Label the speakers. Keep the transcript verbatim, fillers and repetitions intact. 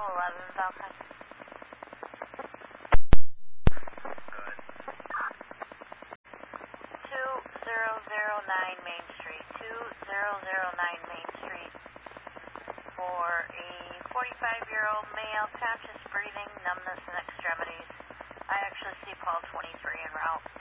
Speaker 1: eleven Falcon.
Speaker 2: Good.
Speaker 1: two zero zero nine Main Street. two zero zero nine Main Street. For a forty-five-year-old male, conscious breathing, numbness in extremities. I actually see call twenty-three en route.